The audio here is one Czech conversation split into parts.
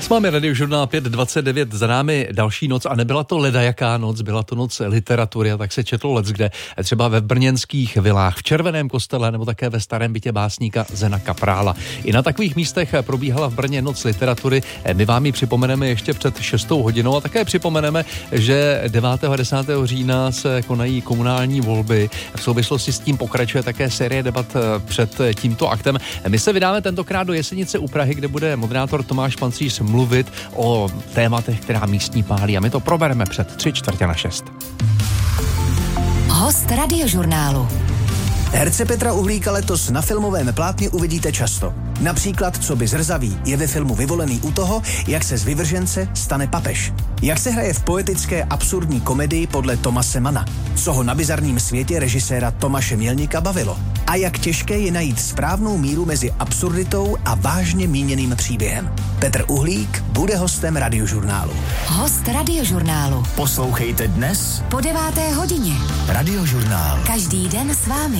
Máme Radiožurnál 5:29 za námi další noc a nebyla to ledajaká noc, byla to noc literatury a tak se četlo leckde, třeba ve brněnských vilách, v Červeném kostele nebo také ve starém bytě básníka Zena Kaprála. I na takových místech probíhala v Brně noc literatury. My vám ji připomeneme ještě před 6 hodinou a také připomeneme, že 9. a 10. října se konají komunální volby. V souvislosti s tím pokračuje také série debat před tímto aktem. My se vydáme tentokrát do Jesenice u Prahy, kde bude moderátor Tomáš Pancíř mluvit o tématech, která místní pálí, a my to probereme před 5:45. Host Radiožurnálu. Herce Petra Uhlíka letos na filmovém plátně uvidíte často. Například Co by zrzavý je ve filmu vyvolený u toho, jak se z vyvržence stane papež. Jak se hraje v poetické absurdní komedii podle Tomase Mana. Co ho na bizarním světě režiséra Tomáše Mělníka bavilo. A jak těžké je najít správnou míru mezi absurditou a vážně míněným příběhem. Petr Uhlík bude hostem Radiožurnálu. Host Radiožurnálu. Poslouchejte dnes Po 9. hodině. Radiožurnál. Každý den s vámi.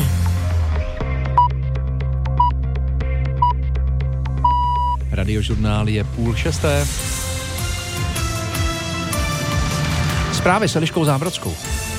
Radiožurnál je 5:30. Zprávy s Eliškou Zábrodskou.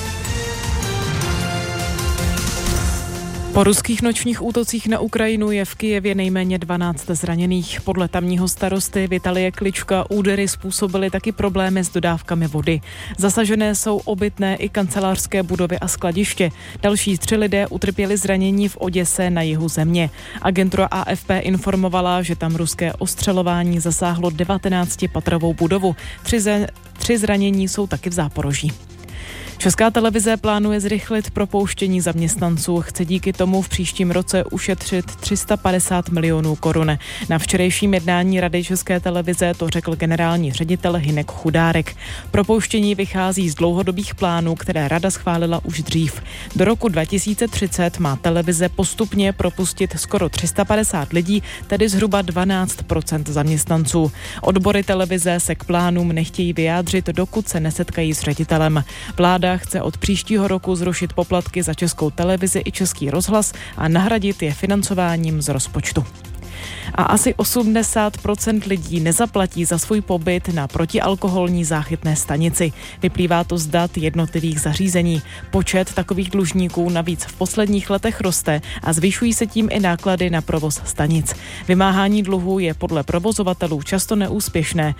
Po ruských nočních útocích na Ukrajinu je v Kyjevě nejméně 12 zraněných. Podle tamního starosty Vitalie Klička údery způsobily taky problémy s dodávkami vody. Zasažené jsou obytné i kancelářské budovy a skladiště. Další 3 lidé utrpěli zranění v Oděse na jihu země. Agentura AFP informovala, že tam ruské ostřelování zasáhlo 19patrovou budovu. 3 zranění jsou taky v Záporoží. Česká televize plánuje zrychlit propouštění zaměstnanců. Chce díky tomu v příštím roce ušetřit 350 milionů korun. Na včerejším jednání Rady České televize to řekl generální ředitel Hynek Chudárek. Propouštění vychází z dlouhodobých plánů, které Rada schválila už dřív. Do roku 2030 má televize postupně propustit skoro 350 lidí, tedy zhruba 12% zaměstnanců. Odbory televize se k plánům nechtějí vyjádřit, dokud se nesetkají s ředitelem. Vláda chce od příštího roku zrušit poplatky za Českou televizi i Český rozhlas a nahradit je financováním z rozpočtu. A asi 80% lidí nezaplatí za svůj pobyt na protialkoholní záchytné stanici. Vyplývá to z dat jednotlivých zařízení. Počet takových dlužníků navíc v posledních letech roste a zvyšují se tím i náklady na provoz stanic. Vymáhání dluhů je podle provozovatelů často neúspěšné.